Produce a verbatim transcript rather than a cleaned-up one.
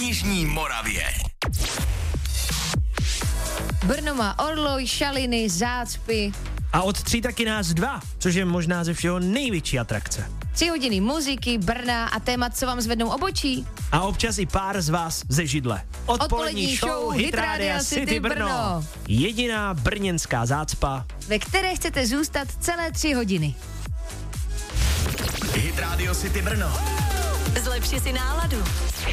Jižní Moravě. Brno má Orloj, Šaliny, Zácpy. A od tří taky nás dva, což je možná ze všeho největší atrakce. Tři hodiny muziky, Brna a témat, co vám zvednou obočí. A občas i pár z vás ze židle. Odpolední show Hit Rádia City Brno. Jediná brněnská zácpa, ve které chcete zůstat celé tři hodiny. Hit Radio City Brno. Zlepši si náladu.